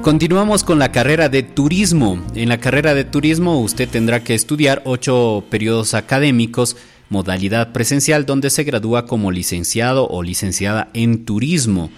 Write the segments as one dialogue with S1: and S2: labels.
S1: Continuamos con la carrera de turismo. En la carrera de turismo usted tendrá que estudiar 8 periodos académicos, modalidad presencial, donde se gradúa como licenciado o licenciada en turismo.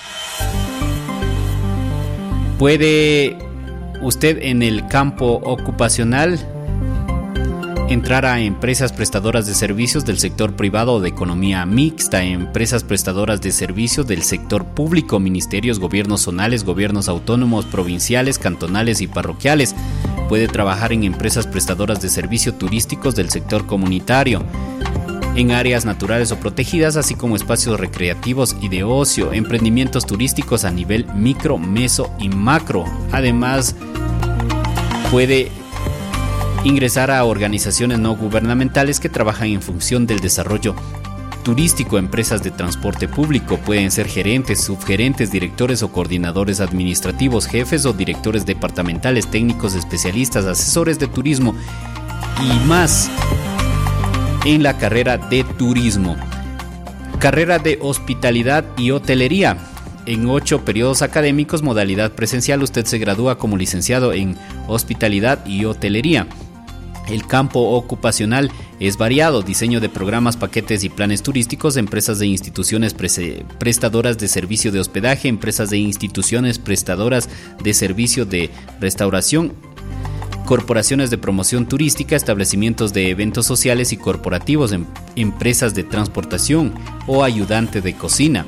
S1: Puede usted en el campo ocupacional entrar a empresas prestadoras de servicios del sector privado o de economía mixta, empresas prestadoras de servicios del sector público, ministerios, gobiernos zonales, gobiernos autónomos, provinciales, cantonales y parroquiales. Puede trabajar en empresas prestadoras de servicios turísticos del sector comunitario, en áreas naturales o protegidas, así como espacios recreativos y de ocio, emprendimientos turísticos a nivel micro, meso y macro. Además, puede ingresar a organizaciones no gubernamentales que trabajan en función del desarrollo turístico, empresas de transporte público. Pueden ser gerentes, subgerentes, directores o coordinadores administrativos, jefes o directores departamentales, técnicos, especialistas, asesores de turismo y más en la carrera de turismo. Carrera de hospitalidad y hotelería. En 8 periodos académicos, modalidad presencial, usted se gradúa como licenciado en hospitalidad y hotelería. El campo ocupacional es variado: diseño de programas, paquetes y planes turísticos, empresas de instituciones prestadoras de servicio de hospedaje, empresas de instituciones prestadoras de servicio de restauración, corporaciones de promoción turística, establecimientos de eventos sociales y corporativos, empresas de transportación o ayudante de cocina.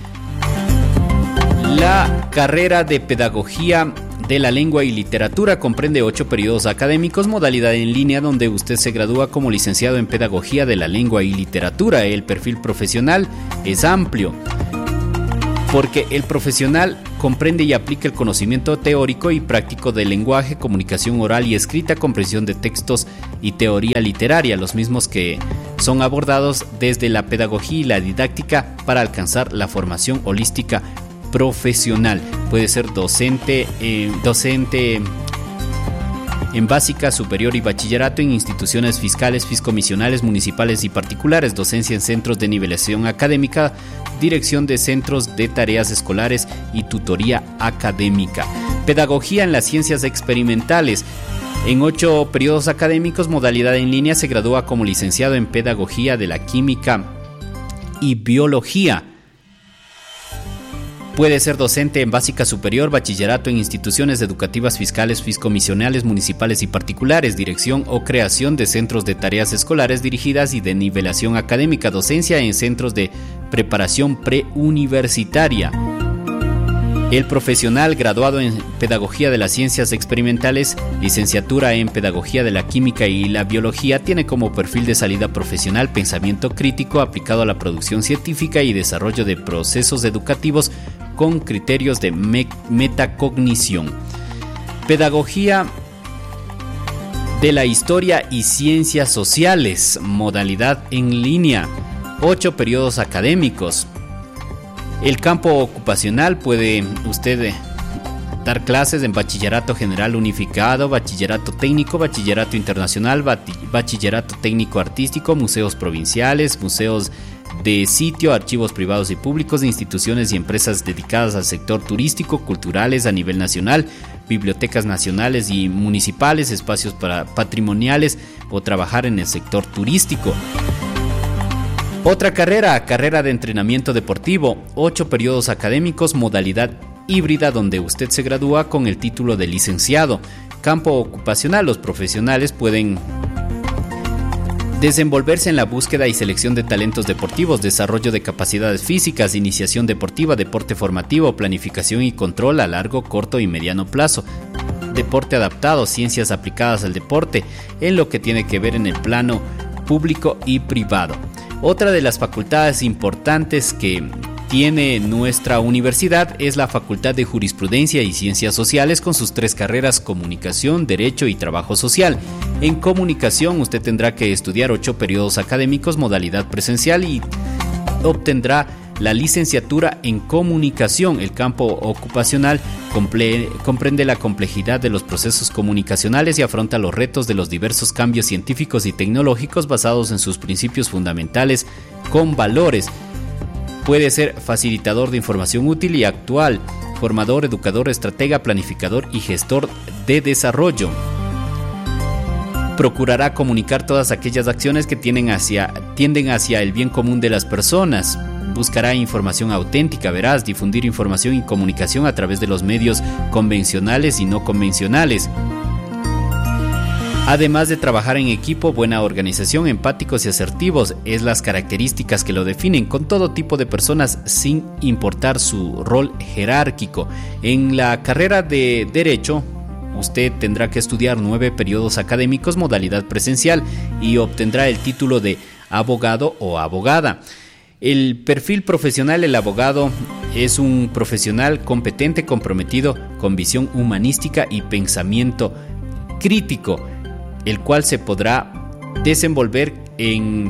S1: La carrera de pedagogía de la lengua y literatura comprende 8 periodos académicos, modalidad en línea, donde usted se gradúa como licenciado en pedagogía de la lengua y literatura. El perfil profesional es amplio, porque el profesional comprende y aplica el conocimiento teórico y práctico del lenguaje, comunicación oral y escrita, comprensión de textos y teoría literaria, los mismos que son abordados desde la pedagogía y la didáctica para alcanzar la formación holística profesional. Puede ser docente en básica, superior y bachillerato en instituciones fiscales, fiscomisionales, municipales y particulares, docencia en centros de nivelación académica, dirección de centros de tareas escolares y tutoría académica. Pedagogía en las ciencias experimentales. En 8 periodos académicos, modalidad en línea, se gradúa como licenciado en pedagogía de la química y biología. Puede ser docente en básica, superior, bachillerato en instituciones educativas fiscales, fiscomisionales, municipales y particulares, dirección o creación de centros de tareas escolares dirigidas y de nivelación académica, docencia en centros de preparación preuniversitaria. El profesional graduado en pedagogía de las ciencias experimentales, licenciatura en pedagogía de la química y la biología, tiene como perfil de salida profesional pensamiento crítico aplicado a la producción científica y desarrollo de procesos educativos con criterios de metacognición. Pedagogía de la historia y ciencias sociales, modalidad en línea, 8 periodos académicos. El campo ocupacional, puede usted dar clases en bachillerato general unificado, bachillerato técnico, bachillerato internacional, bachillerato técnico artístico, museos provinciales, museos de sitio, archivos privados y públicos, instituciones y empresas dedicadas al sector turístico, culturales a nivel nacional, bibliotecas nacionales y municipales, espacios patrimoniales o trabajar en el sector turístico. Otra carrera de entrenamiento deportivo, 8 periodos académicos, modalidad híbrida, donde usted se gradúa con el título de licenciado. Campo ocupacional, los profesionales pueden desenvolverse en la búsqueda y selección de talentos deportivos, desarrollo de capacidades físicas, iniciación deportiva, deporte formativo, planificación y control a largo, corto y mediano plazo, deporte adaptado, ciencias aplicadas al deporte, en lo que tiene que ver en el plano público y privado. Otra de las facultades importantes que tiene nuestra universidad es la Facultad de Jurisprudencia y Ciencias Sociales, con sus 3 carreras: Comunicación, Derecho y Trabajo Social. En Comunicación usted tendrá que estudiar 8 periodos académicos, modalidad presencial, y obtendrá la licenciatura en Comunicación. El campo ocupacional comprende la complejidad de los procesos comunicacionales y afronta los retos de los diversos cambios científicos y tecnológicos basados en sus principios fundamentales con valores. Puede ser facilitador de información útil y actual, formador, educador, estratega, planificador y gestor de desarrollo. Procurará comunicar todas aquellas acciones que tienden hacia el bien común de las personas. Buscará información auténtica, veraz, difundir información y comunicación a través de los medios convencionales y no convencionales. Además de trabajar en equipo, buena organización, empáticos y asertivos es las características que lo definen con todo tipo de personas sin importar su rol jerárquico. En la carrera de Derecho, usted tendrá que estudiar 9 periodos académicos, modalidad presencial, y obtendrá el título de abogado o abogada. El perfil profesional: el abogado es un profesional competente, comprometido, con visión humanística y pensamiento crítico, el cual se podrá desenvolver en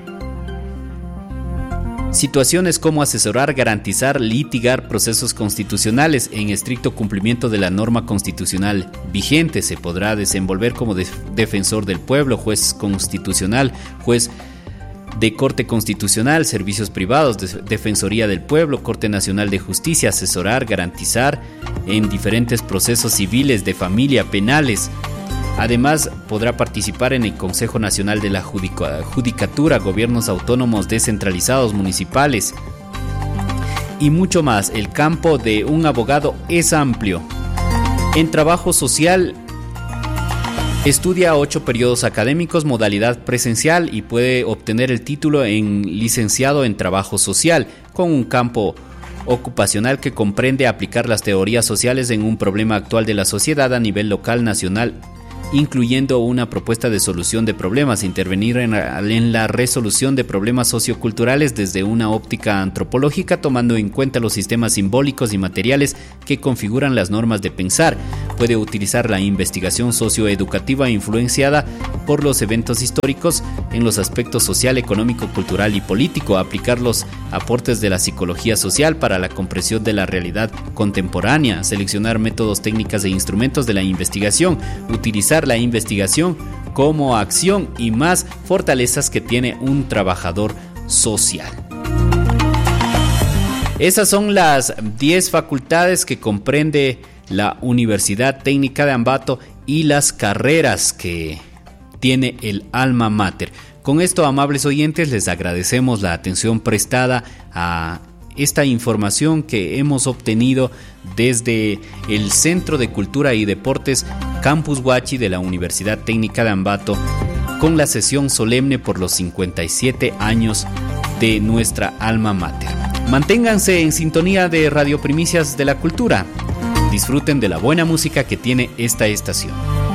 S1: situaciones como asesorar, garantizar, litigar procesos constitucionales en estricto cumplimiento de la norma constitucional vigente. Se podrá desenvolver como defensor del pueblo, juez constitucional, juez de Corte Constitucional, servicios privados, Defensoría del Pueblo, Corte Nacional de Justicia, asesorar, garantizar en diferentes procesos civiles, de familia, penales. Además, podrá participar en el Consejo Nacional de la Judicatura, gobiernos autónomos descentralizados, municipales y mucho más. El campo de un abogado es amplio. En trabajo social, estudia 8 periodos académicos, modalidad presencial, y puede obtener el título en licenciado en trabajo social, con un campo ocupacional que comprende aplicar las teorías sociales en un problema actual de la sociedad a nivel local, nacional, incluyendo una propuesta de solución de problemas, intervenir en la resolución de problemas socioculturales desde una óptica antropológica, tomando en cuenta los sistemas simbólicos y materiales que configuran las normas de pensar. Puede utilizar la investigación socioeducativa influenciada por los eventos históricos en los aspectos social, económico, cultural y político, aplicar los aportes de la psicología social para la comprensión de la realidad contemporánea, seleccionar métodos, técnicas e instrumentos de la investigación, utilizar la investigación como acción y más fortalezas que tiene un trabajador social. Esas son las 10 facultades que comprende la Universidad Técnica de Ambato y las carreras que tiene el alma mater. Con esto, amables oyentes, les agradecemos la atención prestada a esta información que hemos obtenido desde el Centro de Cultura y Deportes Campus Huachi de la Universidad Técnica de Ambato, con la sesión solemne por los 57 años de nuestra alma mater. Manténganse en sintonía de Radio Primicias de la Cultura. Disfruten de la buena música que tiene esta estación.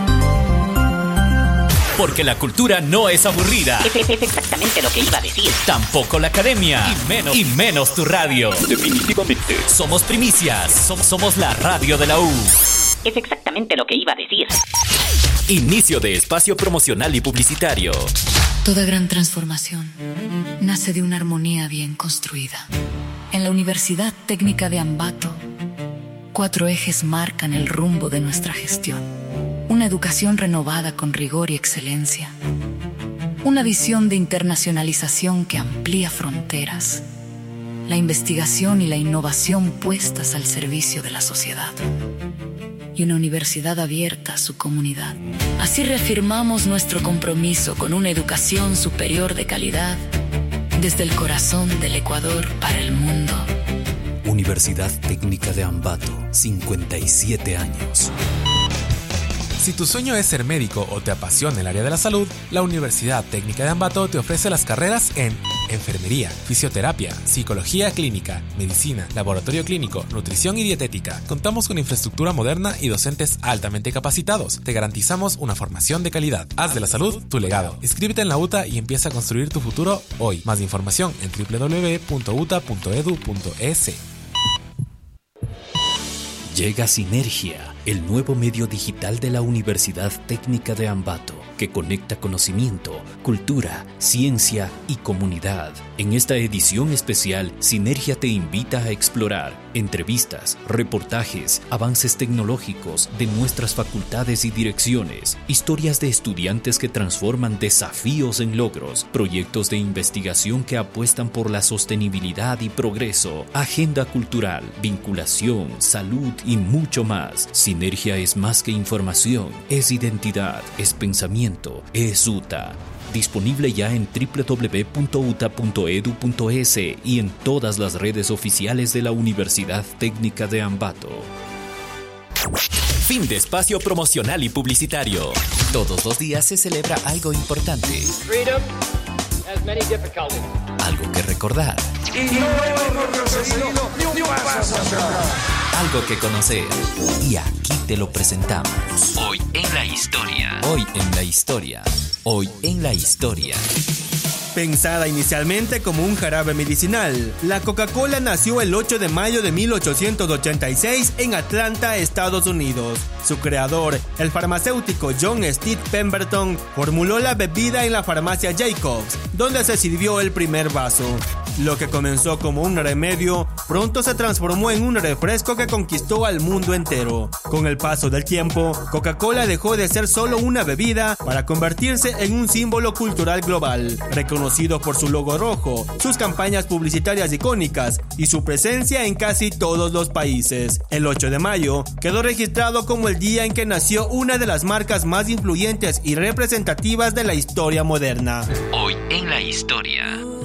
S2: Porque la cultura no es aburrida.
S3: Es exactamente lo que iba a decir.
S2: Tampoco la academia. Y menos tu radio.
S4: Definitivamente.
S2: Somos Primicias. Somos la radio de la U.
S3: Es exactamente lo que iba a decir.
S2: Inicio de espacio promocional y publicitario.
S5: Toda gran transformación nace de una armonía bien construida. En la Universidad Técnica de Ambato, 4 ejes marcan el rumbo de nuestra gestión. Una educación renovada con rigor y excelencia. Una visión de internacionalización que amplía fronteras. La investigación y la innovación puestas al servicio de la sociedad. Y una universidad abierta a su comunidad. Así reafirmamos nuestro compromiso con una educación superior de calidad desde el corazón del Ecuador para el mundo.
S2: Universidad Técnica de Ambato, 57 años.
S6: Si tu sueño es ser médico o te apasiona el área de la salud, la Universidad Técnica de Ambato te ofrece las carreras en enfermería, fisioterapia, psicología clínica, medicina, laboratorio clínico, nutrición y dietética. Contamos con infraestructura moderna y docentes altamente capacitados. Te garantizamos una formación de calidad. Haz de la salud tu legado. Inscríbete en la UTA y empieza a construir tu futuro hoy. Más información en www.uta.edu.es.
S2: Llega Sinergia, el nuevo medio digital de la Universidad Técnica de Ambato, que conecta conocimiento, cultura, ciencia y comunidad. En esta edición especial, Sinergia te invita a explorar entrevistas, reportajes, avances tecnológicos de nuestras facultades y direcciones, historias de estudiantes que transforman desafíos en logros, proyectos de investigación que apuestan por la sostenibilidad y progreso, agenda cultural, vinculación, salud y mucho más. Sinergia es más que información, es identidad, es pensamiento, es UTA. Disponible ya en www.uta.edu.es y en todas las redes oficiales de la Universidad Técnica de Ambato.
S4: Fin de espacio promocional y publicitario. Todos los días se celebra algo importante. Algo que recordar.
S7: Y no hemos retrocedido ni un paso atrás.
S4: Algo que conocer. Y aquí te lo presentamos.
S2: Hoy en la historia.
S4: Hoy en la historia. Hoy en la historia.
S8: Pensada inicialmente como un jarabe medicinal, la Coca-Cola nació el 8 de mayo de 1886 en Atlanta, Estados Unidos. Su creador, el farmacéutico John Steve Pemberton, formuló la bebida en la farmacia Jacobs, donde se sirvió el primer vaso. Lo que comenzó como un remedio, pronto se transformó en un refresco que conquistó al mundo entero. Con el paso del tiempo, Coca-Cola dejó de ser solo una bebida para convertirse en un símbolo cultural global, reconocido por su logo rojo, sus campañas publicitarias icónicas y su presencia en casi todos los países. El 8 de mayo quedó registrado como el día en que nació una de las marcas más influyentes y representativas de la historia moderna.
S2: Hoy en la historia.